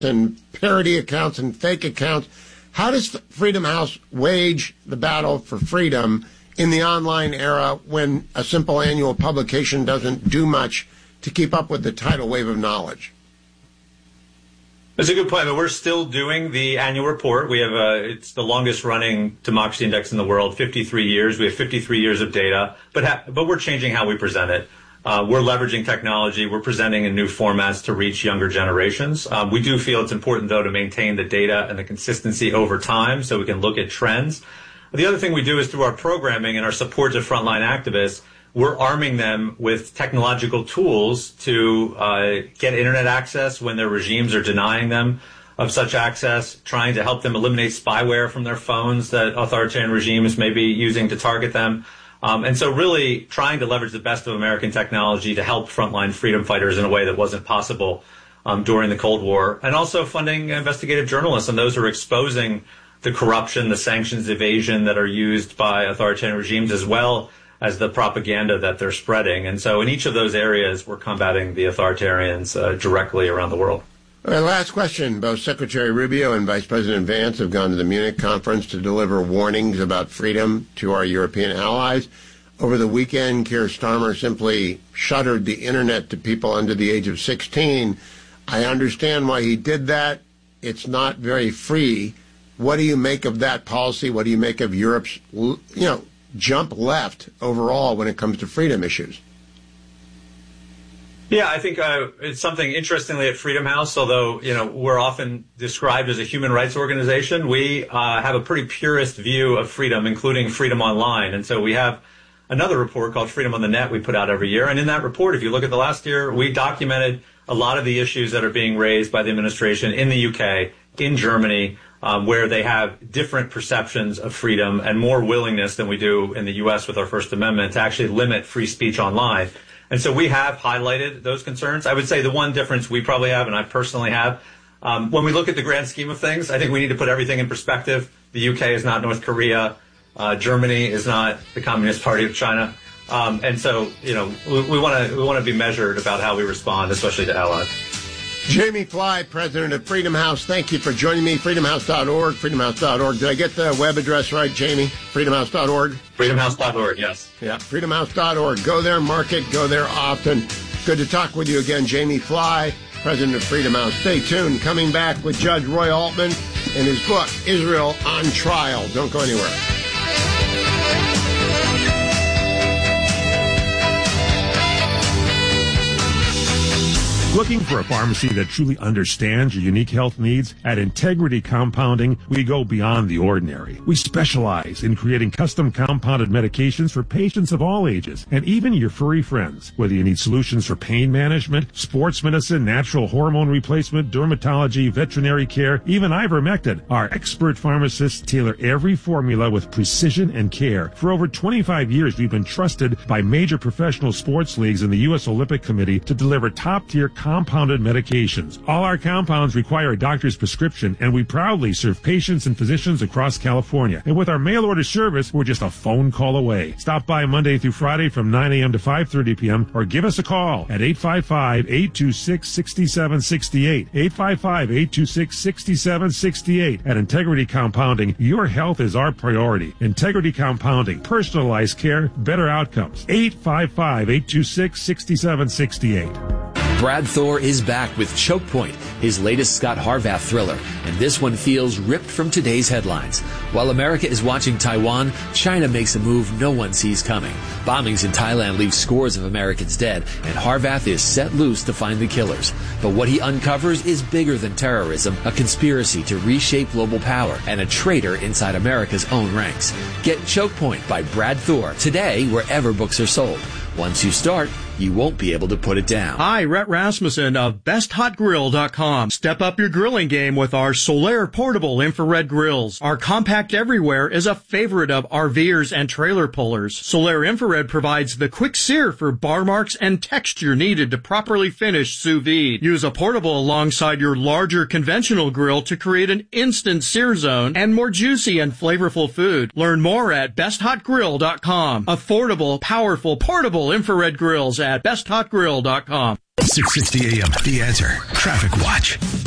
and parody accounts and fake accounts. How does Freedom House wage the battle for freedom in the online era when a simple annual publication doesn't do much to keep up with the tidal wave of knowledge? That's a good point. But we're still doing the annual report. We have it's the longest running democracy index in the world, 53 years. We have 53 years of data, but we're changing how we present it. We're leveraging technology. We're presenting in new formats to reach younger generations. We do feel it's important, though, to maintain the data and the consistency over time so we can look at trends. The other thing we do is through our programming and our support to frontline activists, we're arming them with technological tools to get internet access when their regimes are denying them of such access, trying to help them eliminate spyware from their phones that authoritarian regimes may be using to target them. And so really trying to leverage the best of American technology to help frontline freedom fighters in a way that wasn't possible during the Cold War, and also funding investigative journalists and those who are exposing the corruption, the sanctions evasion that are used by authoritarian regimes, as well as the propaganda that they're spreading. And so in each of those areas, we're combating the authoritarians directly around the world. All right, last question. Both Secretary Rubio and Vice President Vance have gone to the Munich conference to deliver warnings about freedom to our European allies. Over the weekend, Keir Starmer simply shuttered the internet to people under the age of 16. I understand why he did that. It's not very free. What do you make of that policy? What do you make of Europe's, jump left overall when it comes to freedom issues? Yeah, I think it's something, interestingly, at Freedom House, although, we're often described as a human rights organization, we have a pretty purist view of freedom, including freedom online. And so we have another report called Freedom on the Net we put out every year. And in that report, if you look at the last year, we documented a lot of the issues that are being raised by the administration in the UK, in Germany, where they have different perceptions of freedom and more willingness than we do in the U.S. with our First Amendment to actually limit free speech online. And so we have highlighted those concerns. I would say the one difference we probably have, and I personally have, when we look at the grand scheme of things, I think we need to put everything in perspective. The UK is not North Korea. Germany is not the Communist Party of China. And so, we want to be measured about how we respond, especially to allies. Jamie Fly, president of Freedom House, thank you for joining me. FreedomHouse.org, FreedomHouse.org. Did I get the web address right, Jamie? FreedomHouse.org? FreedomHouse.org, yes. Yeah, FreedomHouse.org. Go there, mark it, go there often. Good to talk with you again, Jamie Fly, president of Freedom House. Stay tuned. Coming back with Judge Roy Altman and his book, Israel on Trial. Don't go anywhere. Looking for a pharmacy that truly understands your unique health needs? At Integrity Compounding, we go beyond the ordinary. We specialize in creating custom compounded medications for patients of all ages, and even your furry friends. Whether you need solutions for pain management, sports medicine, natural hormone replacement, dermatology, veterinary care, even ivermectin, our expert pharmacists tailor every formula with precision and care. For over 25 years, we've been trusted by major professional sports leagues and the U.S. Olympic Committee to deliver top-tier compounded medications. All our compounds require a doctor's prescription, and we proudly serve patients and physicians across California. And with our mail-order service, we're just a phone call away. Stop by Monday through Friday from 9 a.m. to 5:30 p.m. or give us a call at 855-826-6768. 855-826-6768. At Integrity Compounding, your health is our priority. Integrity Compounding, personalized care, better outcomes. 855-826-6768. Brad Thor is back with Choke Point, his latest Scott Harvath thriller, and this one feels ripped from today's headlines. While America is watching Taiwan, China makes a move no one sees coming. Bombings in Thailand leave scores of Americans dead, and Harvath is set loose to find the killers. But what he uncovers is bigger than terrorism, a conspiracy to reshape global power, and a traitor inside America's own ranks. Get Choke Point by Brad Thor today wherever books are sold. Once you start, you won't be able to put it down. Hi, Rhett Rasmussen of BestHotGrill.com. Step up your grilling game with our Solaire portable infrared grills. Our compact everywhere is a favorite of RVers and trailer pullers. Solaire infrared provides the quick sear for bar marks and texture needed to properly finish sous vide. Use a portable alongside your larger conventional grill to create an instant sear zone and more juicy and flavorful food. Learn more at BestHotGrill.com. Affordable, powerful, portable infrared grills at BestHotGrill.com. 6:60 a.m. The Answer. Traffic Watch.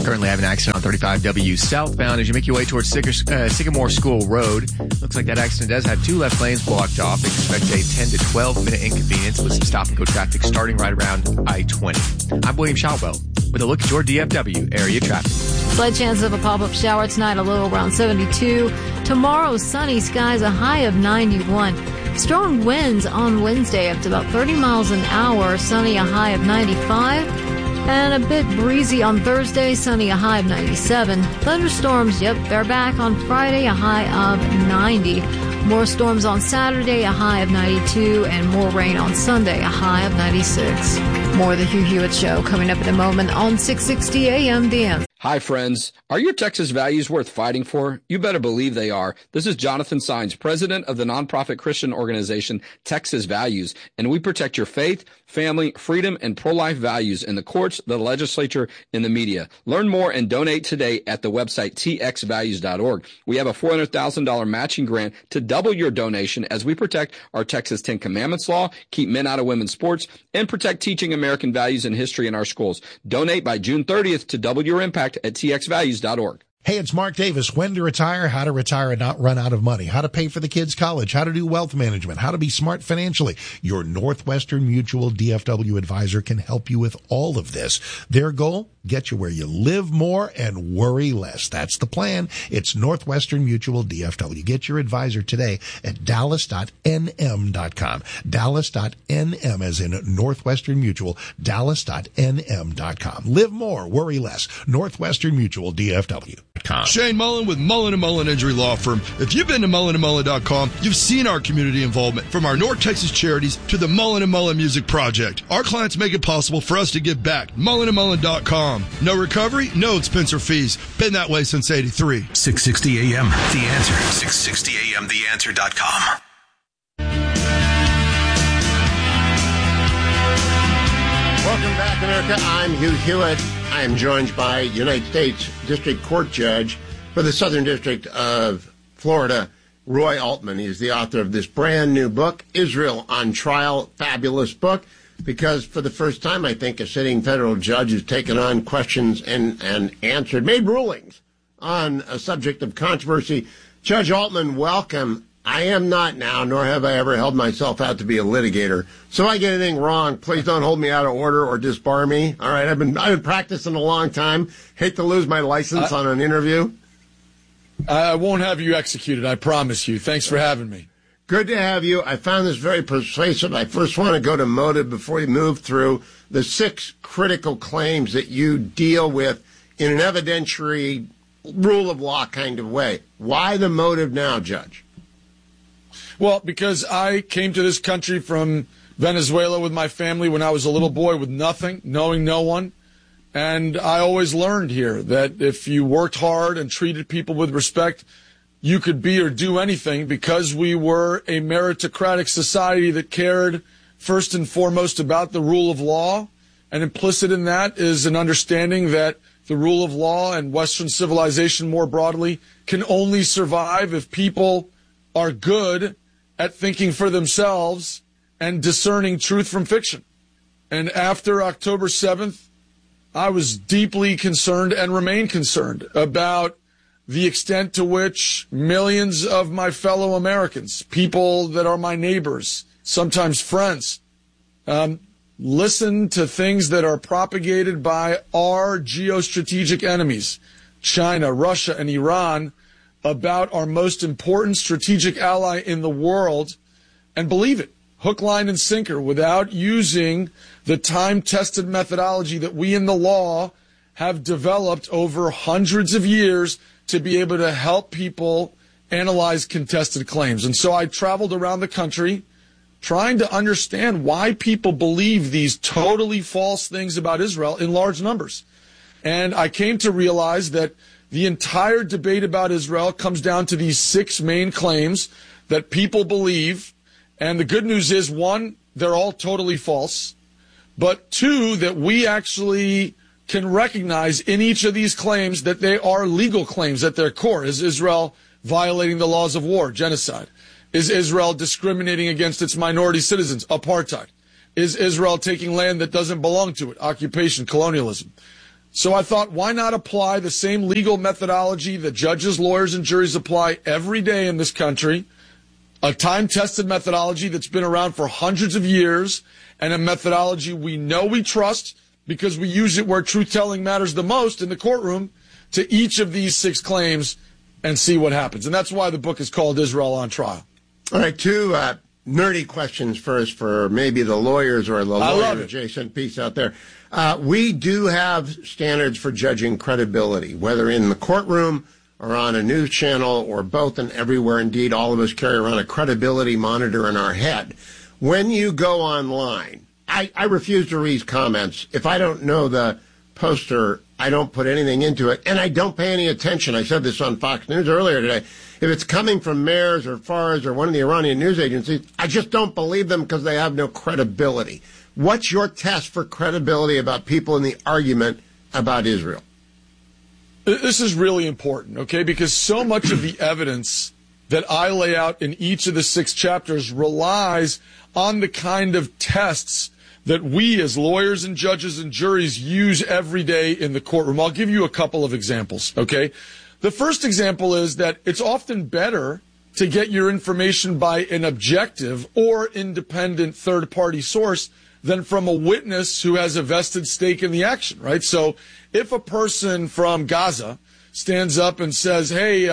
Currently have an accident on 35W southbound as you make your way towards Sycamore School Road. Looks like that accident does have 2 left lanes blocked off. Expect a 10 to 12 minute inconvenience with some stop-and-go traffic starting right around I-20. I'm William Shotwell with a look at your DFW area traffic. Slight chance of a pop-up shower tonight, a low around 72. Tomorrow, sunny skies, a high of 91. Strong winds on Wednesday up to about 30 miles an hour, sunny, a high of 95. And a bit breezy on Thursday, sunny, a high of 97. Thunderstorms, they're back on Friday, a high of 90. More storms on Saturday, a high of 92. And more rain on Sunday, a high of 96. More of the Hugh Hewitt Show coming up in a moment on 660 AM The Answer. Hi, friends. Are your Texas values worth fighting for? You better believe they are. This is Jonathan Sines, president of the nonprofit Christian organization Texas Values, and we protect your faith, family, freedom, and pro-life values in the courts, the legislature, and the media. Learn more and donate today at the website txvalues.org. We have a $400,000 matching grant to double your donation as we protect our Texas 10 Commandments law, keep men out of women's sports, and protect teaching American values and history in our schools. Donate by June 30th to double your impact at txvalues.org. Hey, it's Mark Davis. When to retire, how to retire and not run out of money, how to pay for the kids' college, how to do wealth management, how to be smart financially. Your Northwestern Mutual DFW advisor can help you with all of this. Their goal, get you where you live more and worry less. That's the plan. It's Northwestern Mutual DFW. Get your advisor today at dallas.nm.com. Dallas.nm as in Northwestern Mutual, dallas.nm.com. Live more, worry less. Northwestern Mutual DFW. Shane Mullen with Mullen & Mullen Injury Law Firm. If you've been to mullenandmullen.com, you've seen our community involvement, from our North Texas charities to the Mullen & Mullen Music Project. Our clients make it possible for us to give back. mullenandmullen.com. No recovery, no expense or fees. Been that way since 83. 660 AM, The Answer. 660 AM, TheAnswer.com. Welcome back, America. I'm Hugh Hewitt. I am joined by United States District Court Judge for the Southern District of Florida, Roy Altman. He is the author of this brand new book, Israel on Trial. Fabulous book, because for the first time, I think, a sitting federal judge has taken on questions and answered, made rulings on a subject of controversy. Judge Altman, welcome. I am not now, nor have I ever held myself out to be a litigator. So if I get anything wrong, please don't hold me out of order or disbar me. All right, I've been practicing a long time. Hate to lose my license on an interview. I won't have you executed, I promise you. Thanks for having me. Good to have you. I found this very persuasive. I first want to go to motive before you move through the 6 critical claims that you deal with in an evidentiary rule of law kind of way. Why the motive now, Judge? Well, because I came to this country from Venezuela with my family when I was a little boy with nothing, knowing no one. And I always learned here that if you worked hard and treated people with respect, you could be or do anything, because we were a meritocratic society that cared first and foremost about the rule of law. And implicit in that is an understanding that the rule of law and Western civilization more broadly can only survive if people are good at thinking for themselves and discerning truth from fiction. And after October 7th, I was deeply concerned and remain concerned about the extent to which millions of my fellow Americans, people that are my neighbors, sometimes friends, listen to things that are propagated by our geostrategic enemies, China, Russia, and Iran, about our most important strategic ally in the world, and believe it, hook, line, and sinker, without using the time-tested methodology that we in the law have developed over hundreds of years to be able to help people analyze contested claims. And so I traveled around the country trying to understand why people believe these totally false things about Israel in large numbers. And I came to realize that the entire debate about Israel comes down to these 6 main claims that people believe. And the good news is, 1, they're all totally false. But 2, that we actually can recognize in each of these claims that they are legal claims at their core. Is Israel violating the laws of war, genocide? Is Israel discriminating against its minority citizens, apartheid? Is Israel taking land that doesn't belong to it, occupation, colonialism? So I thought, why not apply the same legal methodology that judges, lawyers, and juries apply every day in this country, a time-tested methodology that's been around for hundreds of years, and a methodology we know we trust because we use it where truth-telling matters the most in the courtroom, to each of these 6 claims and see what happens. And that's why the book is called Israel on Trial. All right, 2 nerdy questions first for maybe the lawyers or the lawyer-adjacent piece out there. We do have standards for judging credibility, whether in the courtroom or on a news channel or both, and everywhere. Indeed, all of us carry around a credibility monitor in our head. When you go online, I refuse to read comments. If I don't know the poster, I don't put anything into it, and I don't pay any attention. I said this on Fox News earlier today. If it's coming from Mears or Fars or one of the Iranian news agencies, I just don't believe them because they have no credibility. What's your test for credibility about people in the argument about Israel? This is really important, okay, because so much of the evidence that I lay out in each of the 6 chapters relies on the kind of tests that we as lawyers and judges and juries use every day in the courtroom. I'll give you a couple of examples, okay? The first example is that it's often better to get your information by an objective or independent third-party source than from a witness who has a vested stake in the action, right? So if a person from Gaza stands up and says, hey,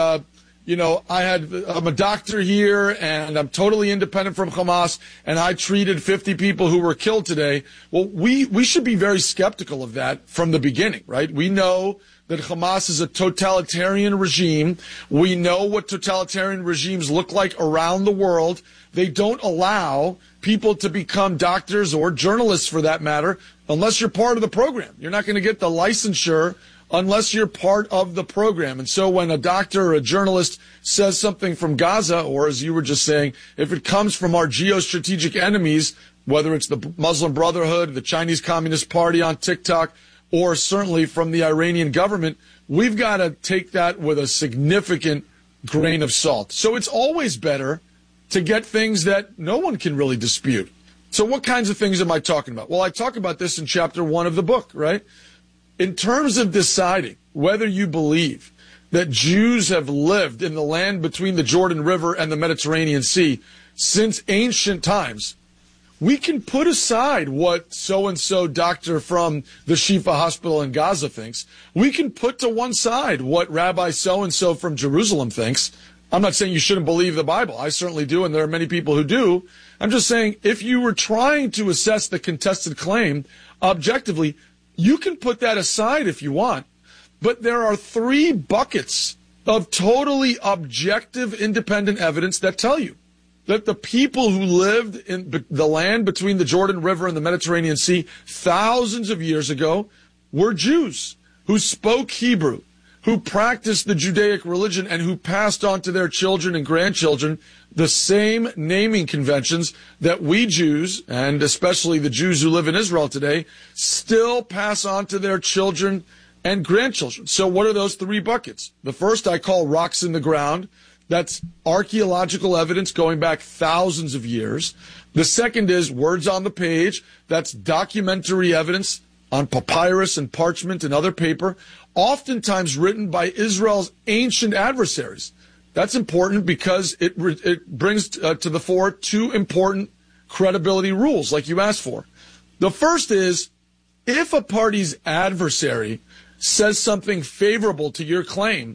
I'm a doctor here and I'm totally independent from Hamas and I treated 50 people who were killed today. Well, we should be very skeptical of that from the beginning, right? We know that Hamas is a totalitarian regime. We know what totalitarian regimes look like around the world. They don't allow people to become doctors or journalists, for that matter, unless you're part of the program. You're not going to get the licensure unless you're part of the program. And so when a doctor or a journalist says something from Gaza, or as you were just saying, if it comes from our geostrategic enemies, whether it's the Muslim Brotherhood, the Chinese Communist Party on TikTok, or certainly from the Iranian government, we've got to take that with a significant grain of salt. So it's always better to get things that no one can really dispute. So what kinds of things am I talking about? Well, I talk about this in chapter 1 of the book, right? In terms of deciding whether you believe that Jews have lived in the land between the Jordan River and the Mediterranean Sea since ancient times, we can put aside what so-and-so doctor from the Shifa Hospital in Gaza thinks. We can put to one side what Rabbi so-and-so from Jerusalem thinks. I'm not saying you shouldn't believe the Bible. I certainly do, and there are many people who do. I'm just saying if you were trying to assess the contested claim objectively, you can put that aside if you want. But there are 3 buckets of totally objective, independent evidence that tell you that the people who lived in the land between the Jordan River and the Mediterranean Sea thousands of years ago were Jews who spoke Hebrew, who practiced the Judaic religion, and who passed on to their children and grandchildren the same naming conventions that we Jews, and especially the Jews who live in Israel today, still pass on to their children and grandchildren. So what are those 3 buckets? The first I call rocks in the ground. That's archaeological evidence going back thousands of years. The second is words on the page. That's documentary evidence on papyrus and parchment and other paper, oftentimes written by Israel's ancient adversaries. That's important because it brings to the fore 2 important credibility rules, like you asked for. The first is, if a party's adversary says something favorable to your claim,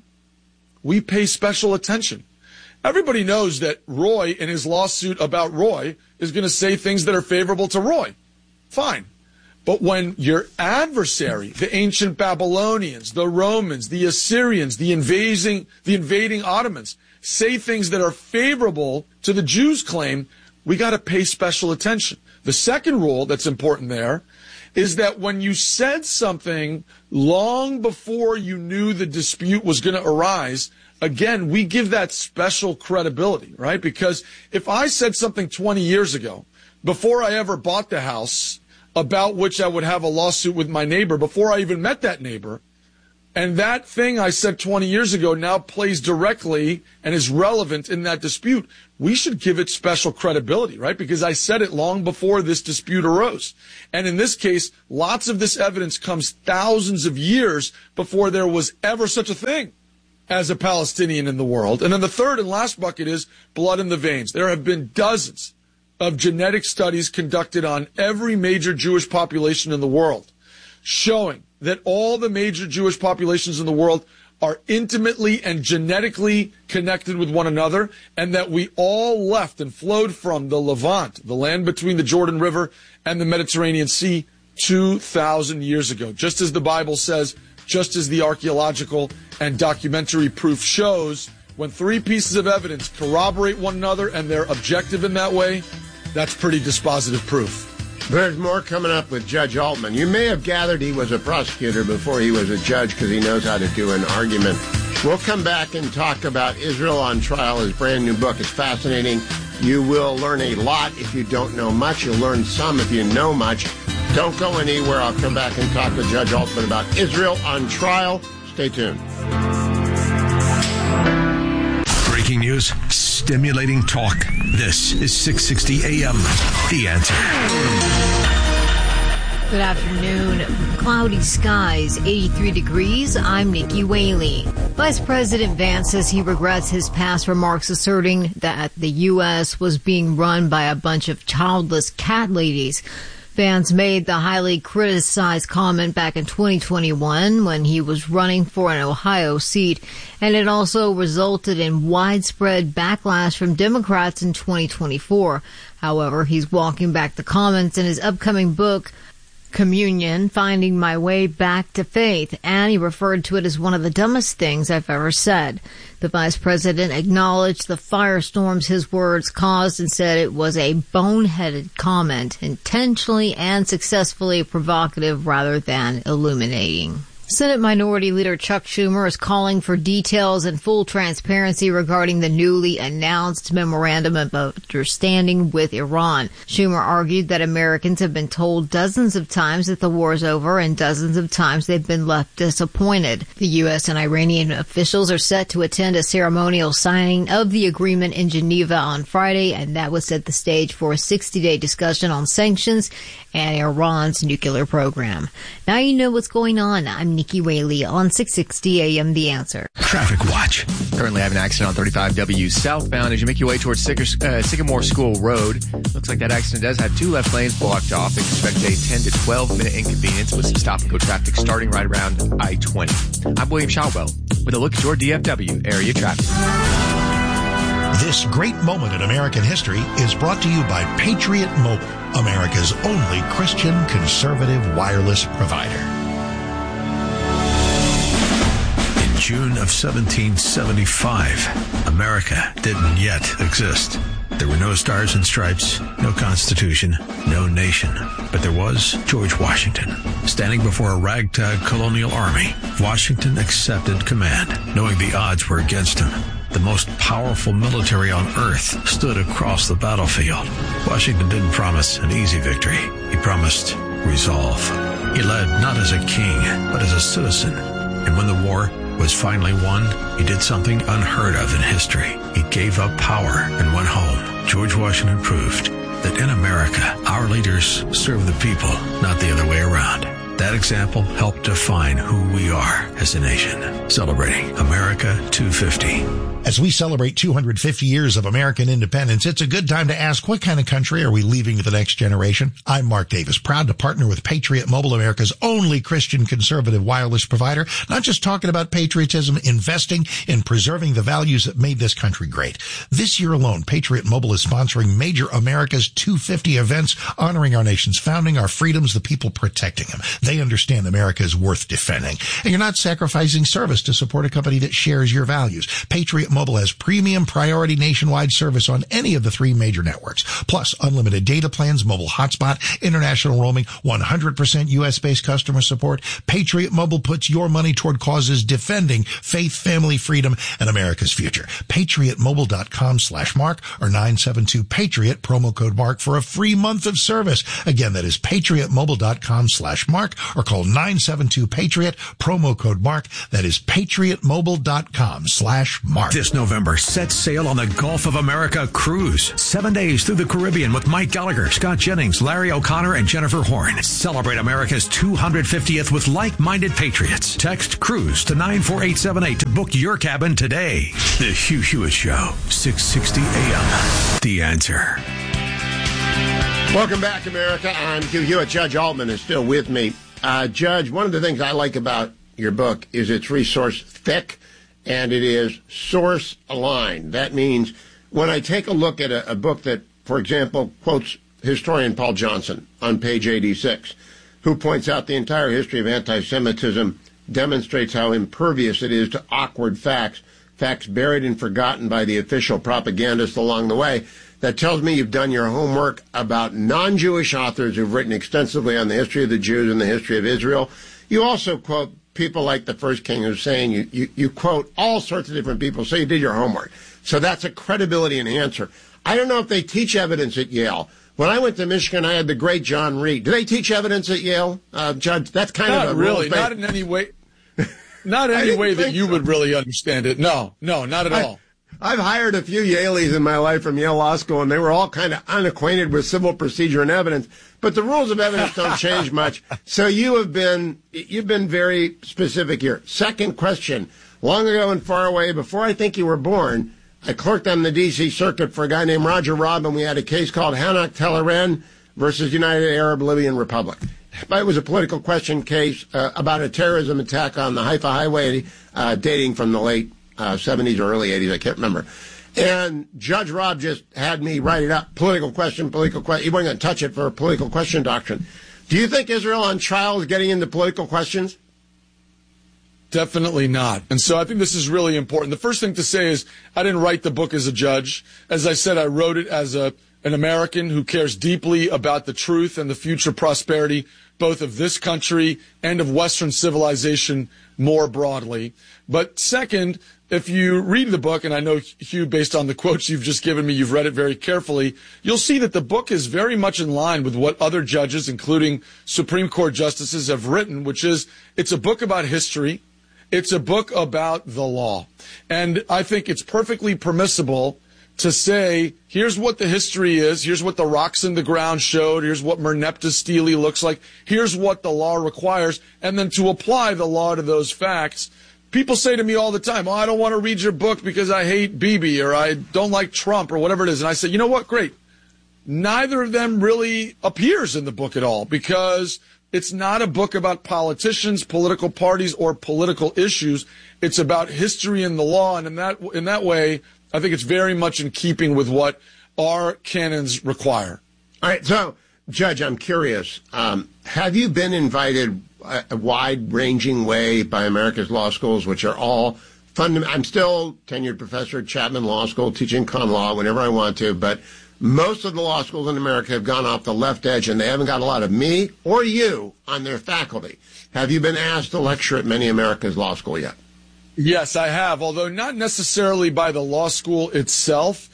we pay special attention. Everybody knows that Roy, in his lawsuit about Roy, is going to say things that are favorable to Roy. Fine. But when your adversary, the ancient Babylonians, the Romans, the Assyrians, the invading Ottomans, say things that are favorable to the Jews' claim, we got to pay special attention. The second rule that's important there is that when you said something long before you knew the dispute was going to arise, again, we give that special credibility, right? Because if I said something 20 years ago, before I ever bought the house, about which I would have a lawsuit with my neighbor before I even met that neighbor, And that thing I said 20 years ago now plays directly and is relevant in that dispute. We should give it special credibility, right? Because I said it long before this dispute arose. And in this case, lots of this evidence comes thousands of years before there was ever such a thing as a Palestinian in the world. And then the third and last bucket is blood in the veins. There have been dozens of genetic studies conducted on every major Jewish population in the world, showing that all the major Jewish populations in the world are intimately and genetically connected with one another, and that we all left and flowed from the Levant, the land between the Jordan River and the Mediterranean Sea, 2,000 years ago. Just as the Bible says, just as the archaeological and documentary proof shows, when three pieces of evidence corroborate one another and they're objective in that way, that's pretty dispositive proof. There's more coming up with Judge Altman. You may have gathered he was a prosecutor before he was a judge because he knows how to do an argument. We'll come back and talk about Israel on Trial, his brand new book. It's fascinating. You will learn a lot if you don't know much. You'll learn some if you know much. Don't go anywhere. I'll come back and talk with Judge Altman about Israel on Trial. Stay tuned. Breaking news, stimulating talk. This is 660 AM. The Answer. Good afternoon. Cloudy skies, 83 degrees. I'm Nikki Whaley. Vice President Vance says he regrets his past remarks asserting that the U.S. was being run by a bunch of childless cat ladies. Vance made the highly criticized comment back in 2021 when he was running for an Ohio seat, and it also resulted in widespread backlash from Democrats in 2024. However, he's walking back the comments in his upcoming book, Communion, Finding My Way Back to Faith, and he referred to it as one of the dumbest things I've ever said. The vice president acknowledged the firestorms his words caused and said it was a boneheaded comment, intentionally and successfully provocative rather than illuminating. Senate Minority Leader Chuck Schumer is calling for details and full transparency regarding the newly announced memorandum of understanding with Iran. Schumer argued that Americans have been told dozens of times that the war is over and dozens of times they've been left disappointed. The U.S. and Iranian officials are set to attend a ceremonial signing of the agreement in Geneva on Friday, and that would set the stage for a 60-day discussion on sanctions and Iran's nuclear program. Now you know what's going on. I'm Nikki Whaley on 660 AM The Answer. Traffic Watch. Currently have an accident on 35W southbound as you make your way towards Sycamore School Road. Looks like that accident does have two left lanes blocked off. Expect a 10 to 12 minute inconvenience with some stop and go traffic starting right around I-20. I'm William Shotwell with a look at your DFW area traffic. This great moment in American history is brought to you by Patriot Mobile, America's only Christian conservative wireless provider. In June of 1775, America didn't yet exist. There were no stars and stripes, no constitution, no nation. But there was George Washington. Standing before a ragtag colonial army, Washington accepted command, knowing the odds were against him. The most powerful military on earth stood across the battlefield. Washington didn't promise an easy victory. He promised resolve. He led not as a king, but as a citizen. And when the war was finally won, he did something unheard of in history. He gave up power and went home. George Washington proved that in America, our leaders serve the people, not the other way around. That example helped define who we are as a nation. Celebrating America 250. As we celebrate 250 years of American independence, it's a good time to ask, what kind of country are we leaving to the next generation? I'm Mark Davis, proud to partner with Patriot Mobile, America's only Christian conservative wireless provider. Not just talking about patriotism, investing in preserving the values that made this country great. This year alone, Patriot Mobile is sponsoring major America's 250 events, honoring our nation's founding, our freedoms, the people protecting them. They understand America is worth defending. And you're not sacrificing service to support a company that shares your values. Patriot Mobile has premium priority nationwide service on any of the 3 major networks, plus unlimited data plans, mobile hotspot, international roaming, 100% U.S.-based customer support. Patriot Mobile puts your money toward causes defending faith, family, freedom, and America's future. PatriotMobile.com/Mark or 972-PATRIOT, promo code Mark for a free month of service. Again, that is PatriotMobile.com/Mark or call 972-PATRIOT, promo code Mark. That is PatriotMobile.com/Mark. This November, set sail on the Gulf of America cruise. 7 days through the Caribbean with Mike Gallagher, Scott Jennings, Larry O'Connor, and Jennifer Horn. Celebrate America's 250th with like-minded patriots. Text CRUISE to 94878 to book your cabin today. The Hugh Hewitt Show, 660 AM. The Answer. Welcome back, America. I'm Hugh Hewitt. Judge Altman is still with me. Judge, one of the things I like about your book is it's resource thick and it is source aligned. That means when I take a look at a book that, for example, quotes historian Paul Johnson on page 86, who points out the entire history of anti-Semitism demonstrates how impervious it is to awkward facts buried and forgotten by the official propagandists along the way. That tells me you've done your homework about non-Jewish authors who've written extensively on the history of the Jews and the history of Israel. You also quote people like the first King Hussein. You quote all sorts of different people, so you did your homework. So that's a credibility enhancer. I don't know if they teach evidence at Yale. When I went to Michigan, I had the great John Reed. Do they teach evidence at Yale, Judge? That's kind not of a really, not in any way. Not in any way that you would really understand it. No, not at all. I've hired a few Yaleys in my life from Yale Law School, and they were all kind of unacquainted with civil procedure and evidence. But the rules of evidence don't change much. So you've been very specific here. Second question. Long ago and far away, before I think you were born, I clerked on the D.C. Circuit for a guy named Roger Robb, and we had a case called Hanak Teleren versus United Arab Libyan Republic. It was a political question case about a terrorism attack on the Haifa Highway dating from the late 70s or early 80s, I can't remember. And Judge Robb just had me write it up, political question. He wasn't going to touch it for a political question doctrine. Do you think Israel on trial is getting into political questions? Definitely not. And so I think this is really important. The first thing to say is I didn't write the book as a judge. As I said, I wrote it as an American who cares deeply about the truth and the future prosperity both of this country and of Western civilization more broadly. But second, if you read the book, and I know, Hugh, based on the quotes you've just given me, you've read it very carefully, you'll see that the book is very much in line with what other judges, including Supreme Court justices, have written, which is it's a book about history. It's a book about the law. And I think it's perfectly permissible to say, here's what the history is, here's what the rocks in the ground showed, here's what Merneptah Stele looks like, here's what the law requires, and then to apply the law to those facts. People say to me all the time, I don't want to read your book because I hate Bibi or I don't like Trump or whatever it is. And I say, you know what, great. Neither of them really appears in the book at all because it's not a book about politicians, political parties, or political issues. It's about history and the law, and in that way, I think it's very much in keeping with what our canons require. All right, so, Judge, I'm curious. Have you been invited a wide-ranging way by America's law schools, which are all fundamental? I'm still tenured professor at Chapman Law School, teaching con law whenever I want to, but most of the law schools in America have gone off the left edge, and they haven't got a lot of me or you on their faculty. Have you been asked to lecture at many America's law school yet? Yes, I have, although not necessarily by the law school itself.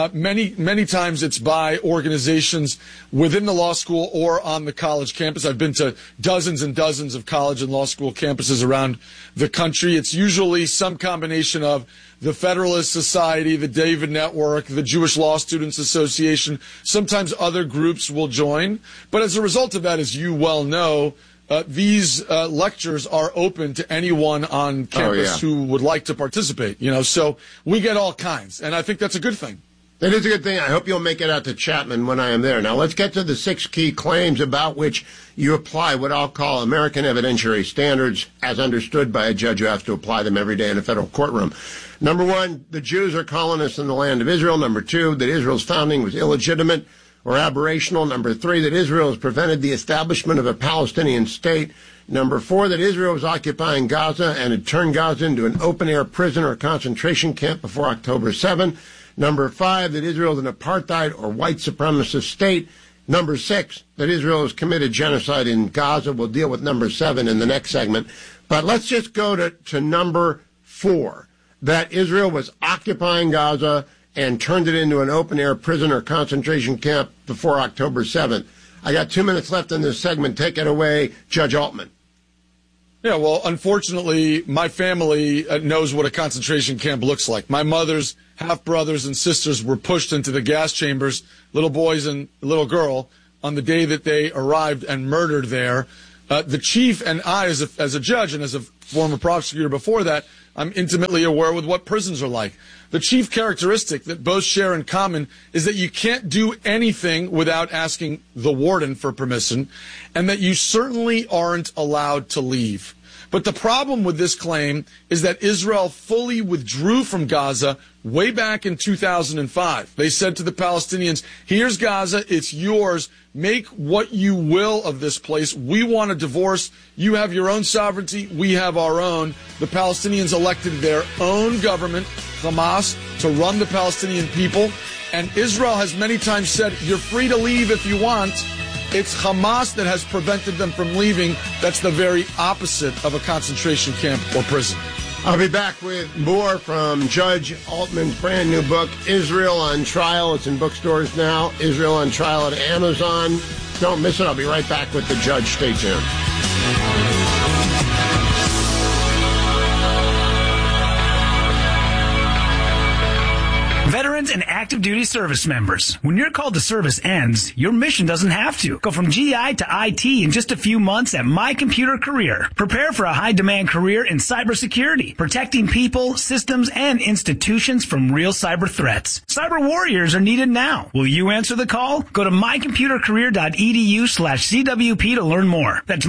Many times it's by organizations within the law school or on the college campus. I've been to dozens and dozens of college and law school campuses around the country. It's usually some combination of the Federalist Society, the David Network, the Jewish Law Students Association. Sometimes other groups will join. But as a result of that, as you well know, these lectures are open to anyone on campus who would like to participate. So we get all kinds, and I think that's a good thing. It is a good thing. I hope you'll make it out to Chapman when I am there. Now, let's get to the 6 key claims about which you apply what I'll call American evidentiary standards as understood by a judge who has to apply them every day in a federal courtroom. Number 1, the Jews are colonists in the land of Israel. Number 2, that Israel's founding was illegitimate. or aberrational. Number 3, that Israel has prevented the establishment of a Palestinian state. Number 4, that Israel was occupying Gaza and had turned Gaza into an open-air prison or concentration camp before October 7. Number 5, that Israel is an apartheid or white supremacist state. Number 6, that Israel has committed genocide in Gaza. We'll deal with number 7 in the next segment. But let's just go to number 4, that Israel was occupying Gaza and turned it into an open-air prison or concentration camp before October 7th. I got 2 minutes left in this segment. Take it away, Judge Altman. Yeah, well, unfortunately, my family knows what a concentration camp looks like. My mother's half-brothers and sisters were pushed into the gas chambers, little boys and little girl, on the day that they arrived and murdered there. The chief and I, as a judge and as a former prosecutor before that, I'm intimately aware with what prisons are like. The chief characteristic that both share in common is that you can't do anything without asking the warden for permission, and that you certainly aren't allowed to leave. But the problem with this claim is that Israel fully withdrew from Gaza way back in 2005. They said to the Palestinians, here's Gaza, it's yours. Make what you will of this place. We want a divorce. You have your own sovereignty. We have our own. The Palestinians elected their own government, Hamas, to run the Palestinian people. And Israel has many times said, you're free to leave if you want. It's Hamas that has prevented them from leaving. That's the very opposite of a concentration camp or prison. I'll be back with more from Judge Altman's brand new book, Israel on Trial. It's in bookstores now. Israel on Trial at Amazon. Don't miss it. I'll be right back with the judge. Stay tuned. Veterans and active duty service members. When your call to service ends, your mission doesn't have to. Go from GI to IT in just a few months at My Computer Career. Prepare for a high-demand career in cybersecurity, protecting people, systems, and institutions from real cyber threats. Cyber warriors are needed now. Will you answer the call? Go to mycomputercareer.edu/CWP to learn more. That's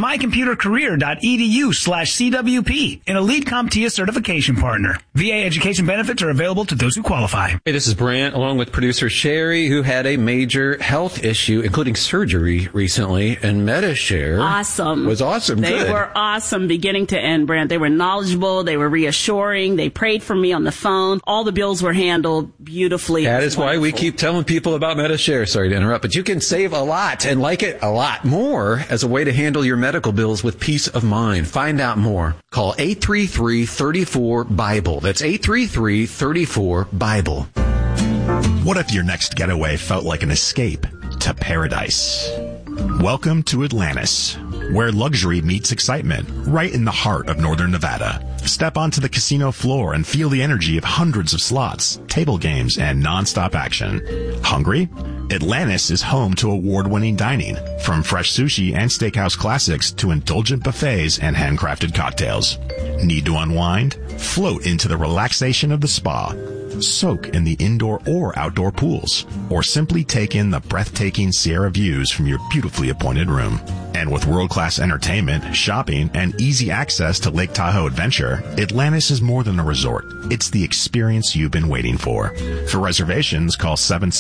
mycomputercareer.edu/CWP, an elite CompTIA certification partner. VA education benefits are available to those who qualify. Hey, this is Brant, along with producer Sherry, who had a major health issue, including surgery recently, and MediShare was awesome. They were awesome beginning to end, Brant. They were knowledgeable. They were reassuring. They prayed for me on the phone. All the bills were handled beautifully. That is why we keep telling people about MediShare. Sorry to interrupt, but you can save a lot and like it a lot more as a way to handle your medical bills with peace of mind. Find out more. Call 833-34-BIBLE. That's 833-34-BIBLE. What if your next getaway felt like an escape to paradise? Welcome to Atlantis, where luxury meets excitement, right in the heart of northern Nevada. Step onto the casino floor and feel the energy of hundreds of slots, table games, and non-stop action. Hungry? Atlantis is home to award-winning dining, from fresh sushi and steakhouse classics to indulgent buffets and handcrafted cocktails. Need to unwind? Float into the relaxation of the spa. Soak in the indoor or outdoor pools, or simply take in the breathtaking Sierra views from your beautifully appointed room. And with world-class entertainment, shopping, and easy access to Lake Tahoe Adventure, Atlantis is more than a resort. It's the experience you've been waiting for. For reservations, call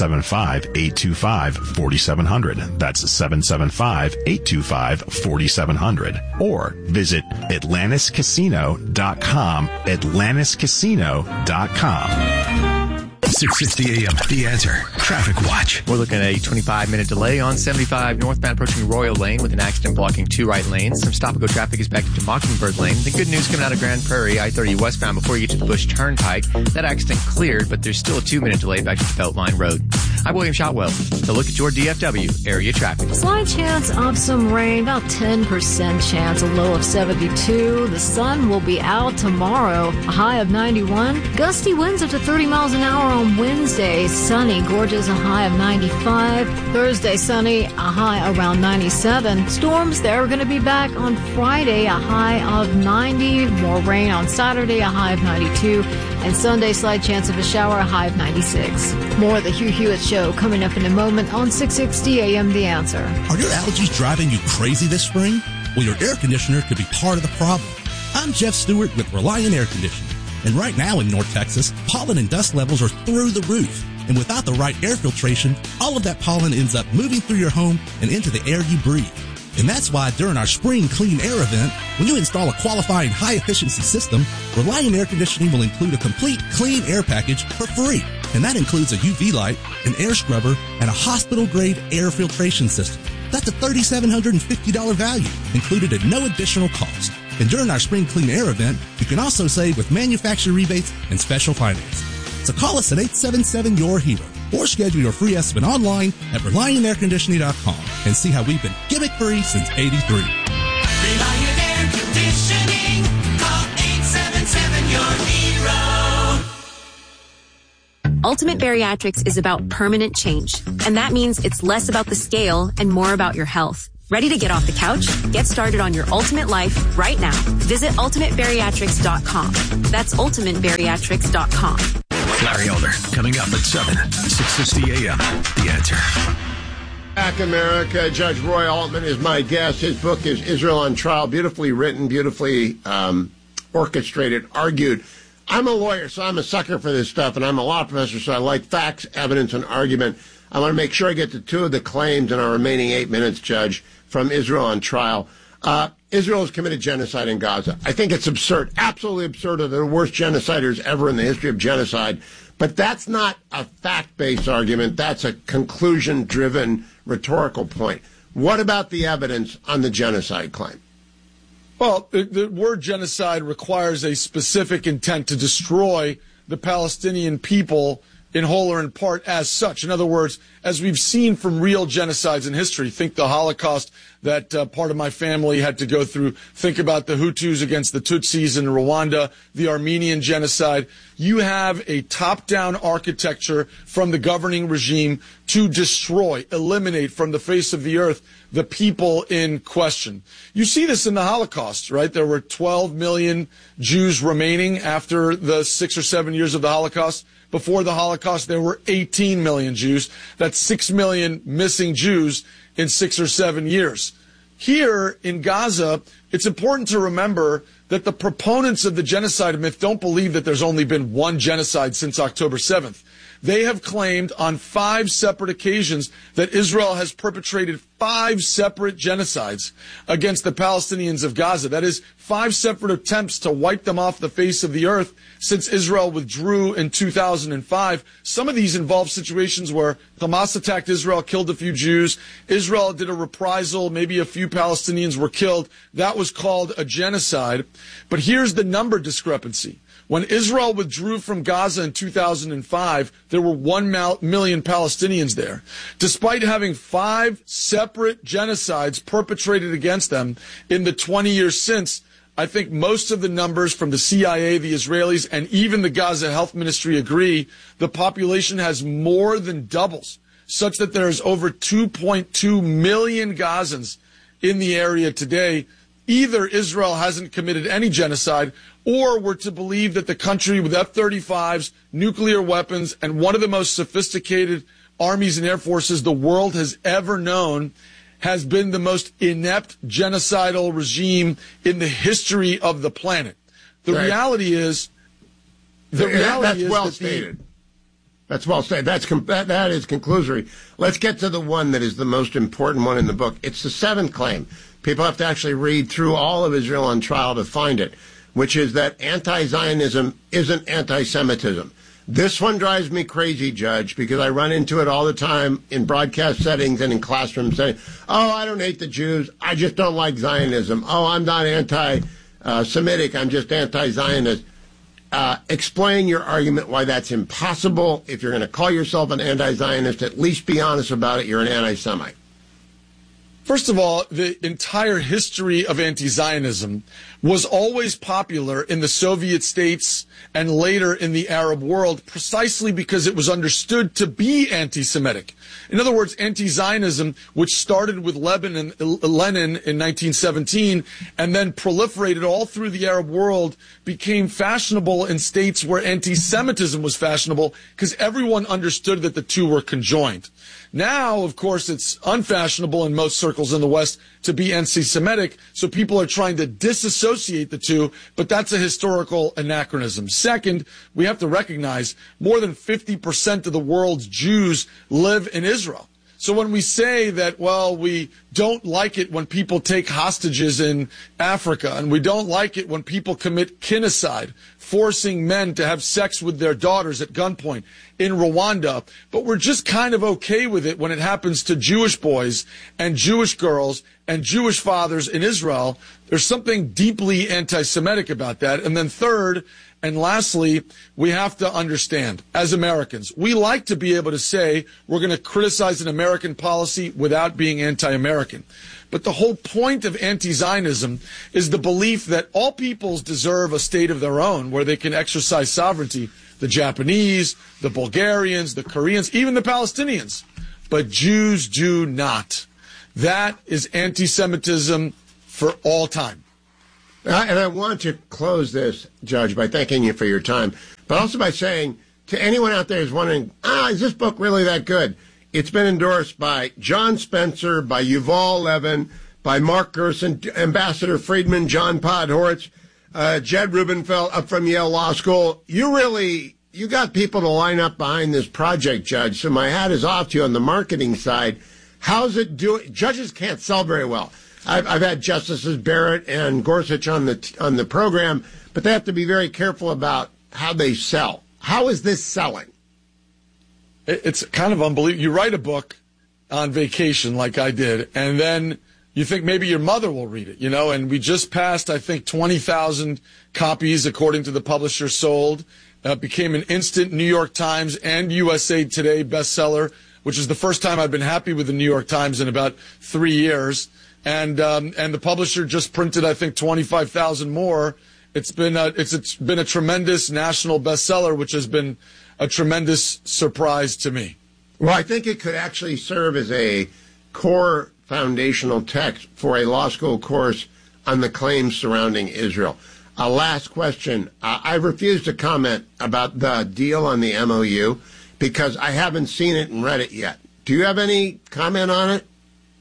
775-825-4700. That's 775-825-4700. Or visit AtlantisCasino.com, AtlantisCasino.com. 6:60 a.m. The Answer. Traffic Watch. We're looking at a 25-minute delay on 75 northbound approaching Royal Lane with an accident blocking 2 right lanes. Some stop-and-go traffic is backed up to Mockingbird Lane. The good news coming out of Grand Prairie, I-30 westbound before you get to the Bush Turnpike. That accident cleared, but there's still a 2-minute delay back to the Beltline Road. I'm William Shotwell. To look at your DFW area traffic. Slight chance of some rain, about 10% chance, a low of 72. The sun will be out tomorrow, a high of 91. Gusty winds up to 30 miles an hour on Wednesday. Sunny, gorgeous, a high of 95. Thursday, sunny, a high around 97. Storms, they're going to be back on Friday, a high of 90. More rain on Saturday, a high of 92. And Sunday, slight chance of a shower, a high of 96. More of the Hugh Hewitt Show coming up in a moment on 660 AM The Answer. Are your allergies driving you crazy this spring? Well, your air conditioner could be part of the problem. I'm Jeff Stewart with Reliant Air Conditioning. And right now in North Texas, pollen and dust levels are through the roof. And without the right air filtration, all of that pollen ends up moving through your home and into the air you breathe. And that's why during our spring clean air event, when you install a qualifying high-efficiency system, Reliant Air Conditioning will include a complete clean air package for free. And that includes a UV light, an air scrubber, and a hospital-grade air filtration system. That's a $3,750 value, included at no additional cost. And during our spring clean air event, you can also save with manufacturer rebates and special financing. So call us at 877-YOUR-HERO or schedule your free estimate online at ReliantAirConditioning.com and see how we've been gimmick-free since '83. Reliant Air Conditioning. Call 877-YOUR-HERO. Ultimate Bariatrics is about permanent change, and that means it's less about the scale and more about your health. Ready to get off the couch? Get started on your ultimate life right now. Visit UltimateBariatrics.com. That's UltimateBariatrics.com. Larry Elder, coming up at 7, 6:50 a.m. The Answer. Back America. Judge Roy Altman is my guest. His book is Israel on Trial. Beautifully written, beautifully orchestrated, argued. I'm a lawyer, so I'm a sucker for this stuff, and I'm a law professor, so I like facts, evidence, and argument. I want to make sure I get to two of the claims in our remaining 8 minutes, Judge, from Israel on Trial. Israel has committed genocide in Gaza. I think it's absurd, absolutely absurd. They're the worst genociders ever in the history of genocide. But that's not a fact-based argument. That's a conclusion-driven rhetorical point. What about the evidence on the genocide claim? Well, the word genocide requires a specific intent to destroy the Palestinian people in whole or in part as such. In other words, as we've seen from real genocides in history, think the Holocaust that part of my family had to go through, think about the Hutus against the Tutsis in Rwanda, the Armenian genocide. You have a top-down architecture from the governing regime to destroy, eliminate from the face of the earth the people in question. You see this in the Holocaust, right? There were 12 million Jews remaining after the 6 or 7 years of the Holocaust. Before the Holocaust, there were 18 million Jews. That's 6 million missing Jews in 6 or 7 years. Here in Gaza, it's important to remember that the proponents of the genocide myth don't believe that there's only been one genocide since October 7th. They have claimed on 5 separate occasions that Israel has perpetrated 5 separate genocides against the Palestinians of Gaza. That is 5 separate attempts to wipe them off the face of the earth since Israel withdrew in 2005. Some of these involve situations where Hamas attacked Israel, killed a few Jews. Israel did a reprisal. Maybe a few Palestinians were killed. That was called a genocide. But here's the number discrepancy. When Israel withdrew from Gaza in 2005, there were 1 million Palestinians there. Despite having 5 separate genocides perpetrated against them in the 20 years since, I think most of the numbers from the CIA, the Israelis, and even the Gaza Health Ministry agree the population has more than doubles, such that there's over 2.2 million Gazans in the area today. Either Israel hasn't committed any genocide, or we're to believe that the country with F-35s, nuclear weapons, and one of the most sophisticated armies and air forces the world has ever known has been the most inept genocidal regime in the history of the planet. The reality is... That's well stated. That is conclusory. Let's get to the one that is the most important one in the book. It's the 7th claim. People have to actually read through all of Israel on Trial to find it, which is that anti-Zionism isn't anti-Semitism. This one drives me crazy, Judge, because I run into it all the time in broadcast settings and in classroom settings. Oh, I don't hate the Jews. I just don't like Zionism. Oh, I'm not anti-Semitic. I'm just anti-Zionist. Explain your argument why that's impossible. If you're going to call yourself an anti-Zionist, at least be honest about it. You're an anti-Semite. First of all, the entire history of anti-Zionism was always popular in the Soviet states and later in the Arab world precisely because it was understood to be anti-Semitic. In other words, anti-Zionism, which started with Lenin in 1917 and then proliferated all through the Arab world, became fashionable in states where anti-Semitism was fashionable because everyone understood that the two were conjoined. Now, of course, it's unfashionable in most circles in the West to be anti-Semitic, so people are trying to disassociate associate the two, but that's a historical anachronism. Second, we have to recognize more than 50% of the world's Jews live in Israel. So when we say that, well, we don't like it when people take hostages in Africa, and we don't like it when people commit kinocide, forcing men to have sex with their daughters at gunpoint in Rwanda, but we're just kind of okay with it when it happens to Jewish boys and Jewish girls and Jewish fathers in Israel, there's something deeply anti-Semitic about that. And then third, and lastly, we have to understand, as Americans, we like to be able to say we're going to criticize an American policy without being anti-American. But the whole point of anti-Zionism is the belief that all peoples deserve a state of their own where they can exercise sovereignty. The Japanese, the Bulgarians, the Koreans, even the Palestinians. But Jews do not. That is anti-Semitism for all time. And I want to close this, Judge, by thanking you for your time, but also by saying to anyone out there who's wondering, is this book really that good? It's been endorsed by John Spencer, by Yuval Levin, by Mark Gerson, Ambassador Friedman, John Podhoretz, Jed Rubenfeld up from Yale Law School. You got people to line up behind this project, Judge, so my hat is off to you on the marketing side. How's it doing? Judges can't sell very well. I've had Justices Barrett and Gorsuch on the program, but they have to be very careful about how they sell. How is this selling? It's kind of unbelievable. You write a book on vacation like I did, and then you think maybe your mother will read it, and we just passed, I think, 20,000 copies, according to the publisher, sold. Became an instant New York Times and USA Today bestseller, which is the first time I've been happy with the New York Times in about 3 years. And the publisher just printed, I think, 25,000 more. It's been a tremendous national bestseller, which has been a tremendous surprise to me. Well, I think it could actually serve as a core foundational text for a law school course on the claims surrounding Israel. Last question. I refuse to comment about the deal on the MOU because I haven't seen it and read it yet. Do you have any comment on it?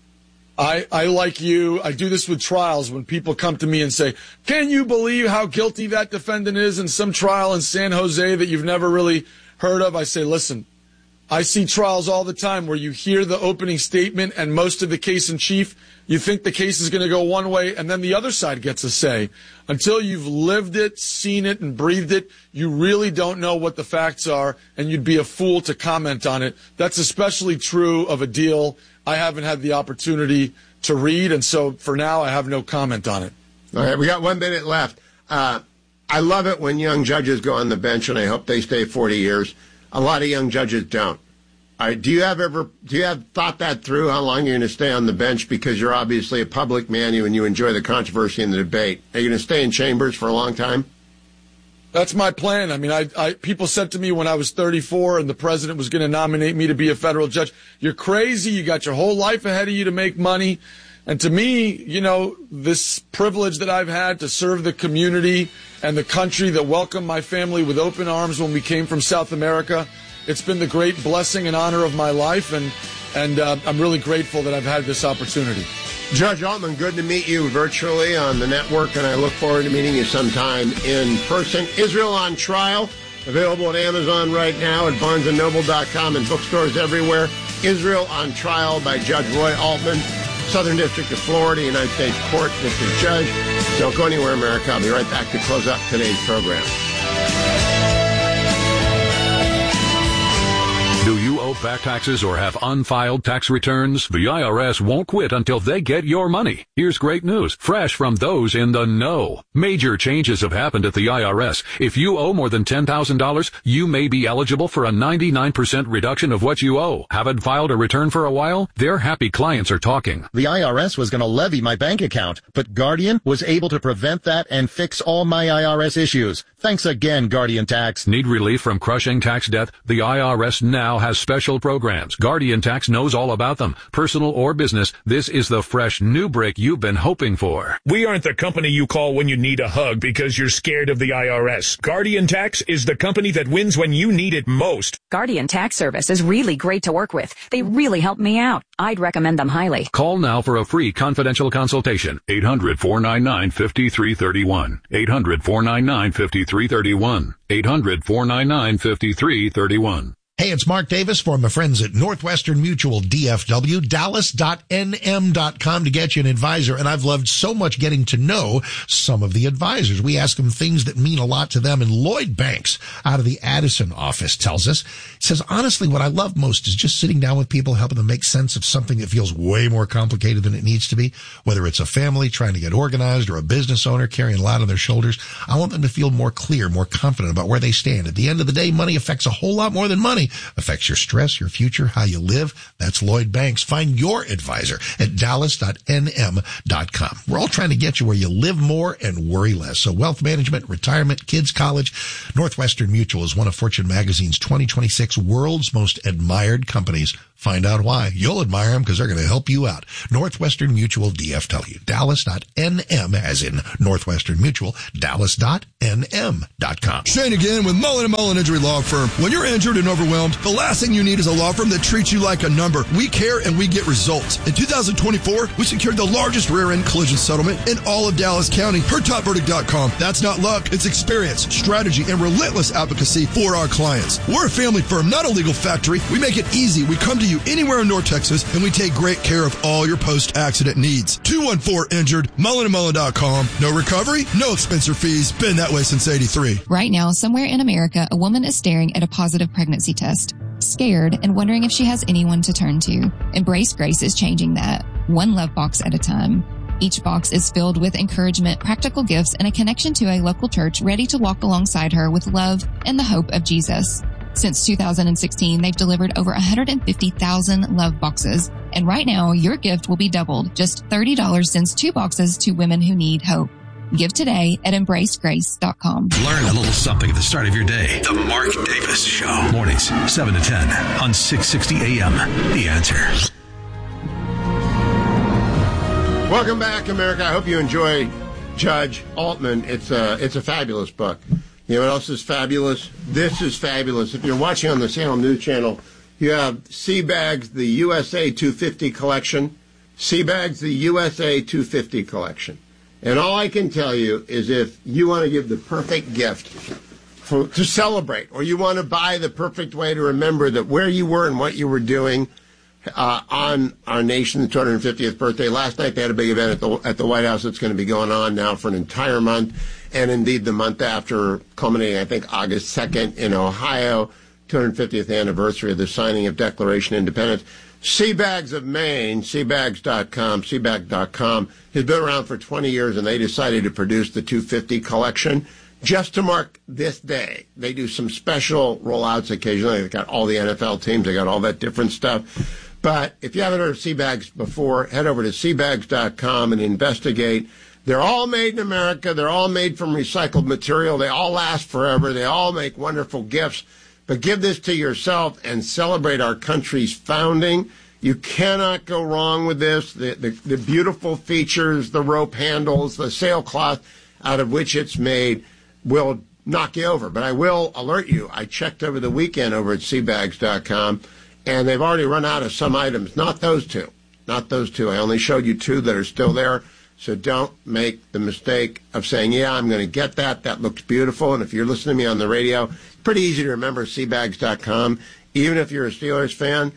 I like you, I do this with trials when people come to me and say, can you believe how guilty that defendant is in some trial in San Jose that you've never really heard of? I say, listen, I see trials all the time where you hear the opening statement and most of the case in chief, you think the case is going to go one way, and then the other side gets a say. Until you've lived it, seen it, and breathed it, you really don't know what the facts are, and you'd be a fool to comment on it. That's especially true of a deal I haven't had the opportunity to read, and so for now I have no comment on it. All right, we got 1 minute left. I love it when young judges go on the bench, and I hope they stay 40 years. A lot of young judges don't. Do you have thought that through, how long you're going to stay on the bench, because you're obviously a public man and you enjoy the controversy and the debate? Are you going to stay in chambers for a long time? That's my plan. I mean, people said to me when I was 34 and the president was going to nominate me to be a federal judge, you're crazy. You got your whole life ahead of you to make money. And to me, this privilege that I've had to serve the community and the country that welcomed my family with open arms when we came from South America, it's been the great blessing and honor of my life. And I'm really grateful that I've had this opportunity. Judge Altman, good to meet you virtually on the network, and I look forward to meeting you sometime in person. Israel on Trial, available at Amazon right now, at BarnesandNoble.com, and bookstores everywhere. Israel on Trial by Judge Roy Altman, Southern District of Florida, United States Court, District Judge. Don't go anywhere, America. I'll be right back to close out today's program. Do you owe back taxes or have unfiled tax returns? The IRS won't quit until they get your money. Here's great news, fresh from those in the know. Major changes have happened at the IRS. If you owe more than $10,000, you may be eligible for a 99% reduction of what you owe. Haven't filed a return for a while? Their happy clients are talking. The IRS was going to levy my bank account, but Guardian was able to prevent that and fix all my IRS issues. Thanks again, Guardian Tax. Need relief from crushing tax debt? The IRS now has special programs. Guardian Tax knows all about them. Personal or business, this is the fresh new break you've been hoping for. We aren't the company you call when you need a hug because you're scared of the IRS. Guardian Tax is the company that wins when you need it most. Guardian Tax Service is really great to work with. They really helped me out. I'd recommend them highly. Call now for a free confidential consultation. 800-499-5331. 800-499-5331. 800-499-5331. Hey, it's Mark Davis from the friends at Northwestern Mutual DFW, dallas.nm.com to get you an advisor. And I've loved so much getting to know some of the advisors. We ask them things that mean a lot to them. And Lloyd Banks out of the Addison office tells us, says, honestly, what I love most is just sitting down with people, helping them make sense of something that feels way more complicated than it needs to be. Whether it's a family trying to get organized or a business owner carrying a lot on their shoulders, I want them to feel more clear, more confident about where they stand. At the end of the day, money affects a whole lot more than money. Affects your stress, your future, how you live. That's Lloyd Banks. Find your advisor at dallas.nm.com. We're all trying to get you where you live more and worry less. So wealth management, retirement, kids, college. Northwestern Mutual is one of Fortune Magazine's 2026 world's most admired companies. Find out why. You'll admire them because they're going to help you out. Northwestern Mutual DFW. Dallas.nm as in Northwestern Mutual. Dallas.nm.com. Shane again with Mullen & Mullen Injury Law Firm. When you're injured and overwhelmed, the last thing you need is a law firm that treats you like a number. We care and we get results. In 2024, we secured the largest rear-end collision settlement in all of Dallas County per topverdict.com. That's not luck. It's experience, strategy, and relentless advocacy for our clients. We're a family firm, not a legal factory. We make it easy. We come to you anywhere in North Texas, and we take great care of all your post-accident needs. 214-INJURED, mullenandmullen.com. No recovery, no expense or fees. Been that way since 83. Right now, somewhere in America, a woman is staring at a positive pregnancy test, scared and wondering if she has anyone to turn to. Embrace Grace is changing that, one love box at a time. Each box is filled with encouragement, practical gifts, and a connection to a local church ready to walk alongside her with love and the hope of Jesus. Since 2016, they've delivered over 150,000 love boxes. And right now, your gift will be doubled. Just $30 sends 2 boxes to women who need hope. Give today at embracegrace.com. Learn a little something at the start of your day. The Mark Davis Show. Mornings, 7 to 10 on 660 AM. The Answer. Welcome back, America. I hope you enjoy Judge Altman. It's a fabulous book. You know what else is fabulous? This is fabulous. If you're watching on the Salem News Channel, you have Seabags, the USA 250 collection. Seabags, the USA 250 collection. And all I can tell you is if you want to give the perfect gift to celebrate, or you want to buy the perfect way to remember that where you were and what you were doing on our nation's 250th birthday. Last night they had a big event at the White House that's going to be going on now for an entire month, and indeed the month after, culminating, I think, August 2nd in Ohio, 250th anniversary of the signing of Declaration of Independence. Seabags of Maine, seabags.com, seabag.com, has been around for 20 years, and they decided to produce the 250 collection just to mark this day. They do some special rollouts occasionally. They've got all the NFL teams. They got all that different stuff. But if you haven't heard of Seabags before, head over to seabags.com and investigate. They're all made in America. They're all made from recycled material. They all last forever. They all make wonderful gifts. But give this to yourself and celebrate our country's founding. You cannot go wrong with this. The beautiful features, the rope handles, the sailcloth out of which it's made will knock you over. But I will alert you, I checked over the weekend over at seabags.com, and they've already run out of some items. Not those two. Not those two. I only showed you 2 that are still there. So don't make the mistake of saying, yeah, I'm going to get that. That looks beautiful. And if you're listening to me on the radio, it's pretty easy to remember seabags.com, even if you're a Steelers fan.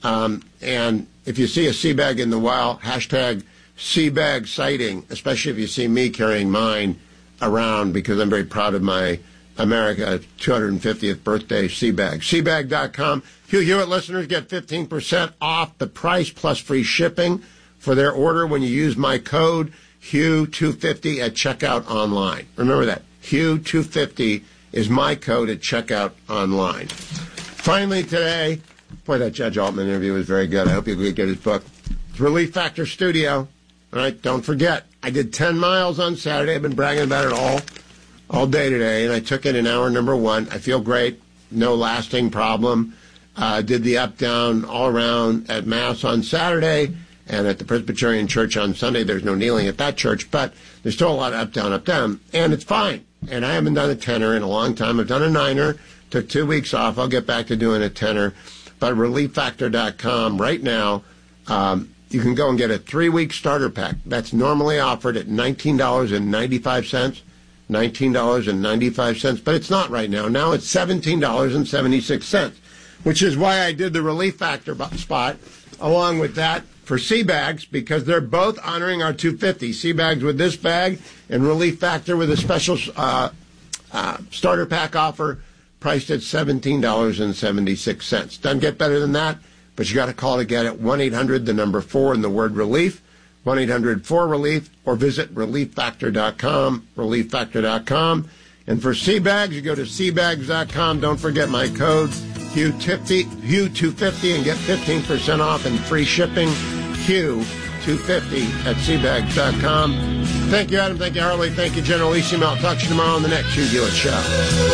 And if you see a Seabag in the wild, hashtag Seabag sighting, especially if you see me carrying mine around, because I'm very proud of my America 250th birthday Seabag. Seabag.com. Hugh Hewitt listeners get 15% off the price plus free shipping for their order when you use my code HUGH250 at checkout online. Remember that. HUGH250 is my code at checkout online. Finally today, boy, that Judge Altman interview was very good. I hope you get his book. It's Relief Factor Studio. All right, don't forget, I did 10 miles on Saturday. I've been bragging about it all day today, and I took it in hour number 1. I feel great. No lasting problem. Did the up-down all around at Mass on Saturday and at the Presbyterian Church on Sunday. There's no kneeling at that church, but there's still a lot of up-down, and it's fine. And I haven't done a 10er in a long time. I've done a 9er, took 2 weeks off. I'll get back to doing a 10er. But ReliefFactor.com right now, you can go and get a 3-week starter pack. That's normally offered at $19.95. $19.95, but it's not right now. Now it's $17.76, which is why I did the Relief Factor spot along with that for Sea Bags, because they're both honoring our 250. Sea Bags with this bag and Relief Factor with a special starter pack offer priced at $17.76. Doesn't get better than that, but you got to call to get it. 1-800, the number 4 and the word relief. 1-800-4RELIEF, or visit ReliefFactor.com, ReliefFactor.com. And for Sea Bags, you go to SeaBags.com. Don't forget my code, Hugh250, and get 15% off and free shipping, Hugh250 at SeaBags.com. Thank you, Adam. Thank you, Harley. Thank you, General Easy. I'll talk to you tomorrow on the next Hugh Hewitt Show.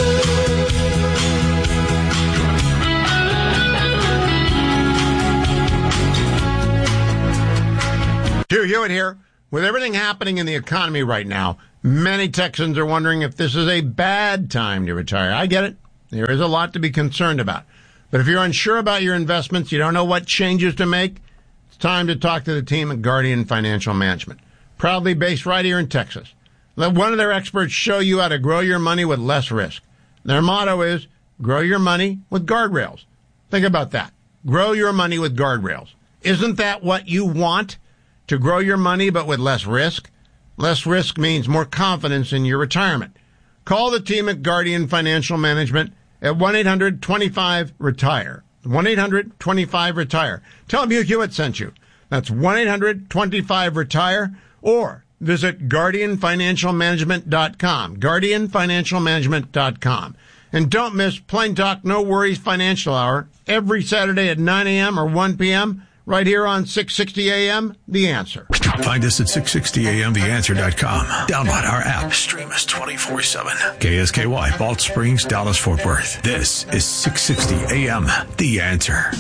Hugh Hewitt here. With everything happening in the economy right now, many Texans are wondering if this is a bad time to retire. I get it. There is a lot to be concerned about. But if you're unsure about your investments, you don't know what changes to make, it's time to talk to the team at Guardian Financial Management. Proudly based right here in Texas. Let one of their experts show you how to grow your money with less risk. Their motto is, grow your money with guardrails. Think about that. Grow your money with guardrails. Isn't that what you want? To grow your money, but with less risk? Less risk means more confidence in your retirement. Call the team at Guardian Financial Management at 1-800-25-RETIRE. 1-800-25-RETIRE. Tell them Hugh Hewitt sent you. That's 1-800-25-RETIRE, or visit GuardianFinancialManagement.com. GuardianFinancialManagement.com. And don't miss Plain Talk No Worries Financial Hour every Saturday at 9 a.m. or 1 p.m. right here on 660 AM, The Answer. Find us at 660amtheanswer.com. Download our app. Stream us 24/7. KSKY, Balch Springs, Dallas, Fort Worth. This is 660 AM, The Answer.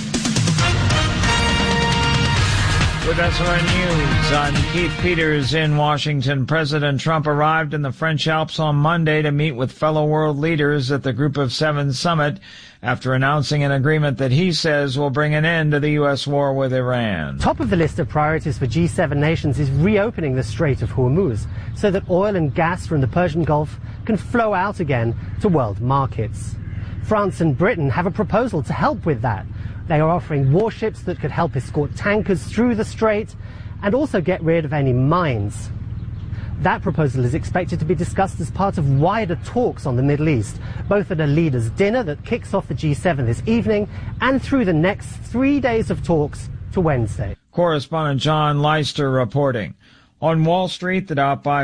With SRN News, I'm Keith Peters in Washington. President Trump arrived in the French Alps on Monday to meet with fellow world leaders at the Group of Seven summit after announcing an agreement that he says will bring an end to the U.S. war with Iran. Top of the list of priorities for G7 nations is reopening the Strait of Hormuz so that oil and gas from the Persian Gulf can flow out again to world markets. France and Britain have a proposal to help with that. They are offering warships that could help escort tankers through the strait and also get rid of any mines. That proposal is expected to be discussed as part of wider talks on the Middle East, both at a leaders' dinner that kicks off the G7 this evening and through the next 3 days of talks to Wednesday. Correspondent John Leister reporting. On Wall Street, the Dow by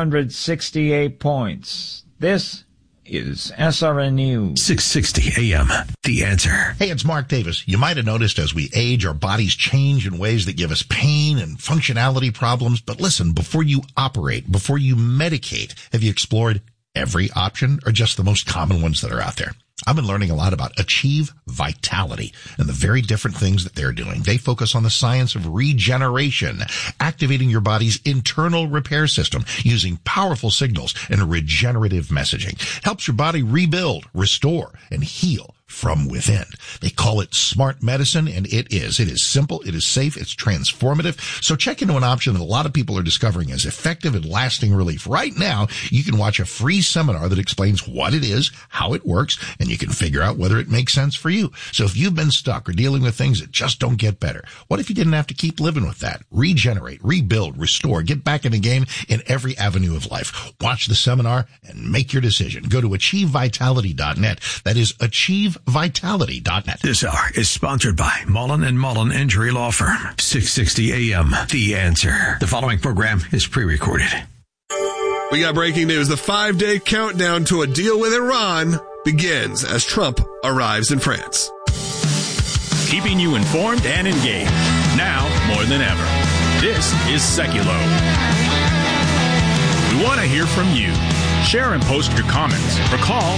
468 points. This is SRN News. 660 AM, The Answer. Hey, it's Mark Davis. You might have noticed as we age, our bodies change in ways that give us pain and functionality problems. But listen, before you operate, before you medicate, have you explored every option or just the most common ones that are out there? I've been learning a lot about Achieve Vitality and the very different things that they're doing. They focus on the science of regeneration, activating your body's internal repair system using powerful signals and regenerative messaging. Helps your body rebuild, restore, and heal from within. They call it smart medicine, and it is. It is simple, it is safe, it's transformative. So check into an option that a lot of people are discovering as effective and lasting relief. Right now, you can watch a free seminar that explains what it is, how it works, and you can figure out whether it makes sense for you. So if you've been stuck or dealing with things that just don't get better, what if you didn't have to keep living with that? Regenerate, rebuild, restore, get back in the game in every avenue of life. Watch the seminar and make your decision. Go to achievevitality.net. That is achievevitality.net. This hour is sponsored by Mullen & Mullen Injury Law Firm. 660 AM, The Answer. The following program is pre-recorded. We got breaking news. The 5-day countdown to a deal with Iran begins as Trump arrives in France. Keeping you informed and engaged. Now more than ever. This is Seculo. We want to hear from you. Share and post your comments or call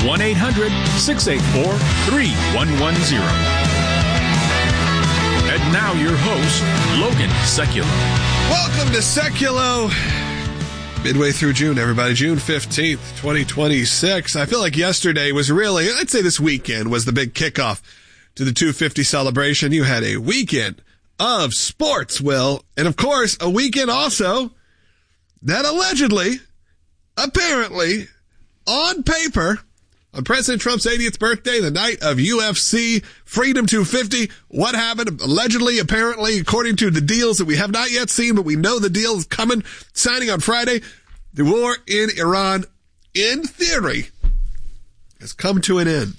1-800-684-3110. And now your host, Logan Sekulow. Welcome to Sekulow. Midway through June, everybody. June 15th, 2026. I feel like yesterday was really, I'd say this weekend was the big kickoff to the 250 celebration. You had a weekend of sports, Will. And of course, a weekend also that allegedly, apparently, on paper, on President Trump's 80th birthday, the night of UFC Freedom 250, what happened? Allegedly, apparently, according to the deals that we have not yet seen, but we know the deal is coming, signing on Friday, the war in Iran, in theory, has come to an end.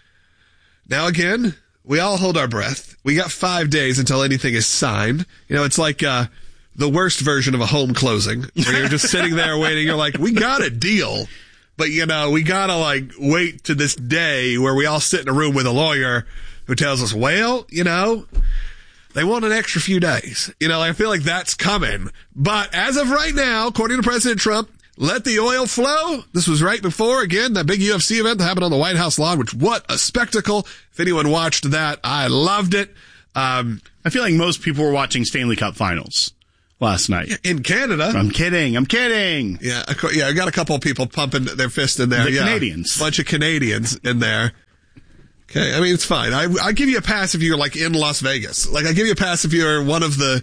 Now again, we all hold our breath. We got 5 days until anything is signed. You know, it's like the worst version of a home closing, where you're just sitting there waiting. You're like, we got a deal. But, you know, we gotta, like, wait to this day where we all sit in a room with a lawyer who tells us, well, you know, they want an extra few days. You know, I feel like that's coming. But as of right now, according to President Trump, let the oil flow. This was right before, again, that big UFC event that happened on the White House lawn, which, what a spectacle. If anyone watched that, I loved it. I feel like most people were watching Stanley Cup finals last night. In Canada. I'm kidding. Yeah, I got a couple of people pumping their fist in there. The Canadians. A bunch of Canadians in there. Okay, I mean, it's fine. I give you a pass if you're, like, in Las Vegas. Like, I give you a pass if you're one of the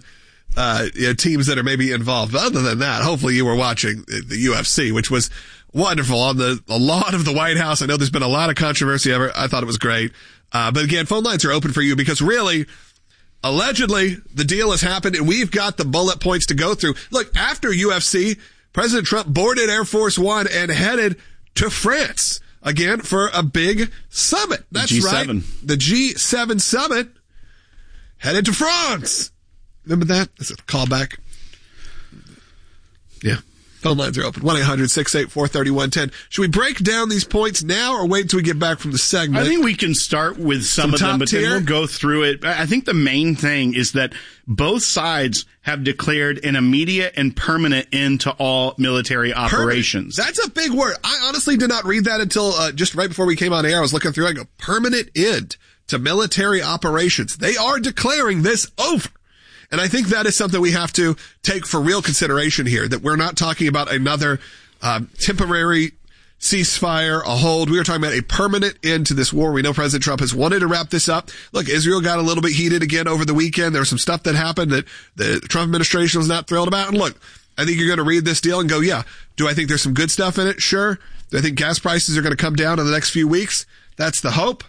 teams that are maybe involved. But other than that, hopefully you were watching the UFC, which was wonderful on the lawn of the White House. I know there's been a lot of controversy ever. I thought it was great. But again, phone lines are open for you because really, allegedly, the deal has happened, and we've got the bullet points to go through. Look, after UFC, President Trump boarded Air Force One and headed to France, again, for a big summit. That's G7. right. The G7 summit headed to France. Remember that? That's a callback. Yeah. Phone lines are open. 1-800-684-3110. Should we break down these points now or wait until we get back from the segment? I think we can start with some of them, but then we'll go through it. I think the main thing is that both sides have declared an immediate and permanent end to all military operations. That's a big word. I honestly did not read that until just right before we came on air. I was looking through. I go, permanent end to military operations. They are declaring this over. And I think that is something we have to take for real consideration here, that we're not talking about another temporary ceasefire, a hold. We are talking about a permanent end to this war. We know President Trump has wanted to wrap this up. Look, Israel got a little bit heated again over the weekend. There was some stuff that happened that the Trump administration was not thrilled about. And look, I think you're going to read this deal and go, yeah, do I think there's some good stuff in it? Sure. Do I think gas prices are going to come down in the next few weeks? That's the hope.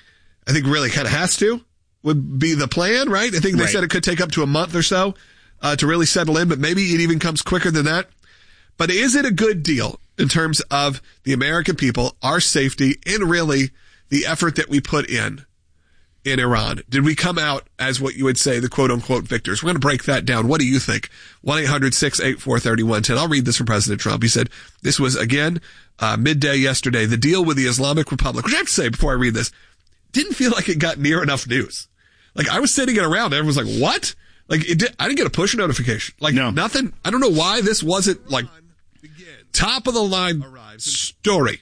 I think really kind of has to. Would be the plan, right? I think they said it could take up to a month or so to really settle in, but maybe it even comes quicker than that. But is it a good deal in terms of the American people, our safety, and really the effort that we put in Iran? Did we come out as what you would say, the quote-unquote victors? We're going to break that down. What do you think? 1-800-684-3110. I'll read this from President Trump. He said, this was, again, midday yesterday, the deal with the Islamic Republic, which I have to say before I read this, didn't feel like it got near enough news. Like, I was sitting it around, and everyone was like, what? Like, I didn't get a push notification. Like, nothing. I don't know why this wasn't, like, top of the line story.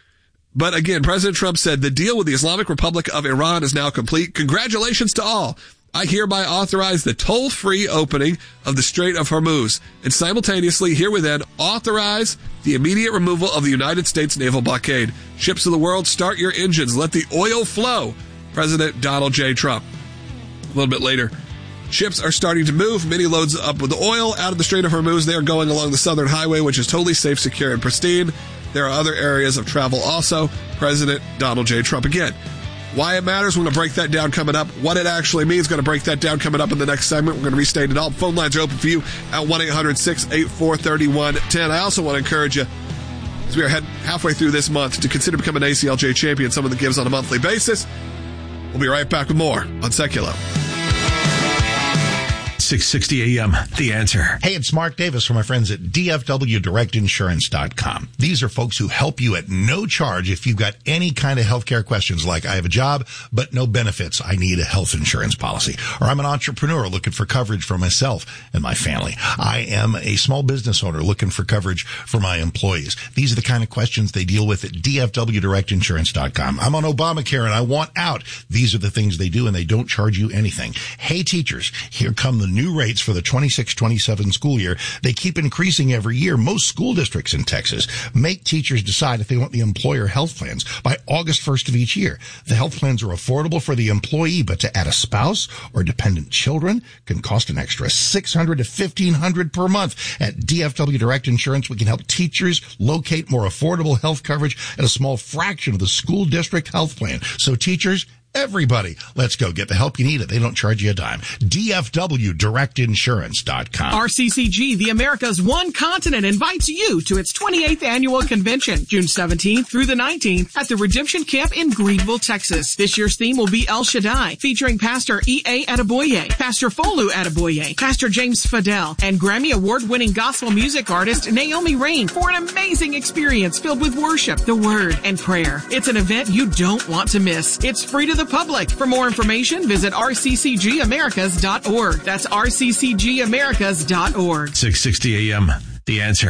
But again, President Trump said, the deal with the Islamic Republic of Iran is now complete. Congratulations to all. I hereby authorize the toll-free opening of the Strait of Hormuz and simultaneously herewith authorize the immediate removal of the United States naval blockade. Ships of the world, start your engines. Let the oil flow. President Donald J. Trump. A little bit later, ships are starting to move. Many loads up with oil out of the Strait of Hormuz. They are going along the Southern Highway, which is totally safe, secure, and pristine. There are other areas of travel also. President Donald J. Trump again. Why it matters, we're going to break that down coming up. What it actually means, going to break that down coming up in the next segment. We're going to restate it all. Phone lines are open for you at 1-800-684-3110. I also want to encourage you, as we are heading halfway through this month, to consider becoming an ACLJ champion, someone that gives on a monthly basis. We'll be right back with more on Sekulow. 660 AM, The Answer. Hey, it's Mark Davis from my friends at DFWDirectInsurance.com. These are folks who help you at no charge if you've got any kind of healthcare questions like, I have a job, but no benefits. I need a health insurance policy. Or I'm an entrepreneur looking for coverage for myself and my family. I am a small business owner looking for coverage for my employees. These are the kind of questions they deal with at DFWDirectInsurance.com. I'm on Obamacare and I want out. These are the things they do, and they don't charge you anything. Hey, teachers, here come the new rates for the 26-27 school year. They keep increasing every year. Most school districts in Texas make teachers decide if they want the employer health plans by August 1st of each year. The health plans are affordable for the employee, but to add a spouse or dependent children can cost an extra $600 to $1,500 per month. At DFW Direct Insurance, we can help teachers locate more affordable health coverage at a small fraction of the school district health plan. So teachers, everybody, let's go get the help you need. They don't charge you a dime. DFWDirectInsurance.com. RCCG, the America's One Continent, invites you to its 28th annual convention, June 17th through the 19th at the Redemption Camp in Greenville, Texas. This year's theme will be El Shaddai, featuring Pastor E.A. Adeboye, Pastor Folu Adeboye, Pastor James Fidel, and Grammy Award-winning gospel music artist Naomi Rain for an amazing experience filled with worship, the Word, and prayer. It's an event you don't want to miss. It's free to the public. For more information, visit rccgamericas.org. That's rccgamericas.org. 660 AM, The Answer.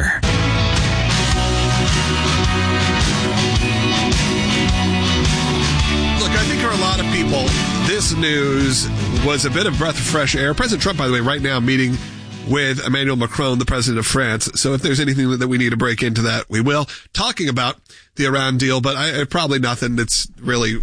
Look, I think for a lot of people, this news was a bit of breath of fresh air. President Trump, by the way, right now meeting with Emmanuel Macron, the president of France. So if there's anything that we need to break into that, we will. Talking about the Iran deal, but probably nothing that's really